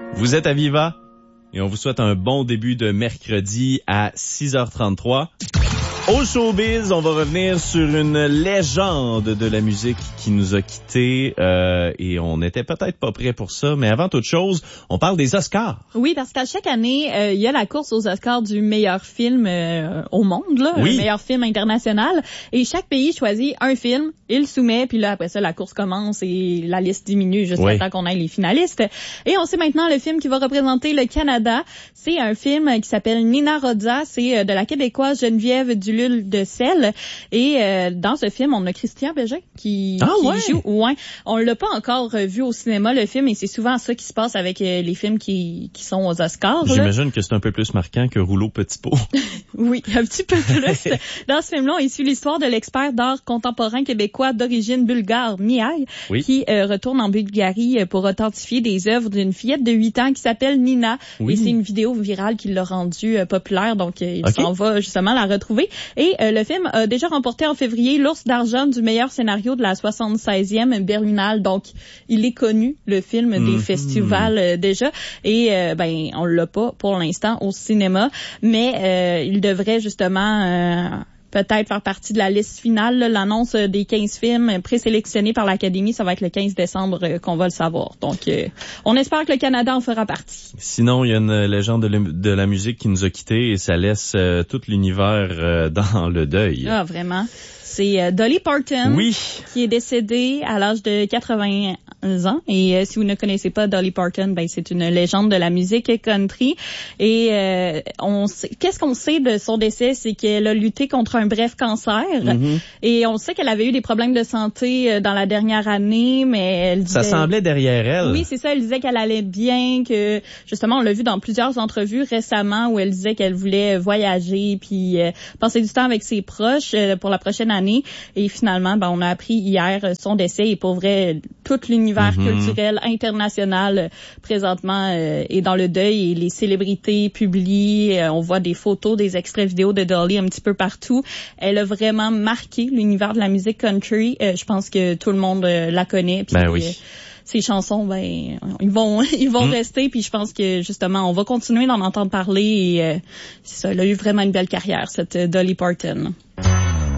Vous êtes à Viva et on vous souhaite un bon début de mercredi à 6h33. Au showbiz, on va revenir sur une légende de la musique qui nous a quittés et on n'était peut-être pas prêt pour ça, mais avant toute chose, on parle des Oscars. Oui, parce qu'à chaque année, il y a la course aux Oscars du meilleur film au monde, là, oui. Le meilleur film international, et chaque pays choisit un film, il le soumet, puis là après ça la course commence et la liste diminue jusqu'à temps qu'on ait les finalistes. Et on sait maintenant le film qui va représenter le Canada, c'est un film qui s'appelle Nina Rodza, c'est de la Québécoise Geneviève Duluth de Selle, et dans ce film on a Christian Bégin qui joue. Ouais, on l'a pas encore vu au cinéma le film, et c'est souvent ça qui se passe avec les films qui sont aux Oscars. J'imagine que c'est un peu plus marquant que Rouleau Petit Pot. Oui, un petit peu plus. Dans ce film-là, on suit l'histoire de l'expert d'art contemporain québécois d'origine bulgare, Mihai, qui retourne en Bulgarie pour authentifier des œuvres d'une fillette de 8 ans qui s'appelle Nina. Et c'est une vidéo virale qui l'a rendue populaire, donc il s'en va justement la retrouver. Et le film a déjà remporté en février l'Ours d'argent du meilleur scénario de la 76e Berlinale, donc il est connu, le film, des festivals déjà. Et on l'a pas pour l'instant au cinéma, mais il devrait justement peut-être faire partie de la liste finale. L'annonce des 15 films présélectionnés par l'Académie, ça va être le 15 décembre qu'on va le savoir. Donc, on espère que le Canada en fera partie. Sinon, il y a une légende de la musique qui nous a quittés et ça laisse tout l'univers dans le deuil. Ah, vraiment? C'est Dolly Parton qui est décédée à l'âge de 80 ans. Et si vous ne connaissez pas Dolly Parton, c'est une légende de la musique country. Et qu'est-ce qu'on sait de son décès? C'est qu'elle a lutté contre un bref cancer. Et on sait qu'elle avait eu des problèmes de santé dans la dernière année, mais elle disait... Ça semblait derrière elle. Oui, c'est ça. Elle disait qu'elle allait bien, que justement, on l'a vu dans plusieurs entrevues récemment où elle disait qu'elle voulait voyager puis passer du temps avec ses proches pour la prochaine année. Et finalement, on a appris hier son décès, et pour vrai, tout l'univers culturel international présentement est dans le deuil, et les célébrités publient, on voit des photos, des extraits vidéo de Dolly un petit peu partout. Elle a vraiment marqué l'univers de la musique country. Je pense que tout le monde la connaît. Puis, ces chansons, ils vont rester, puis je pense que justement, on va continuer d'en entendre parler, et c'est ça, elle a eu vraiment une belle carrière, cette Dolly Parton.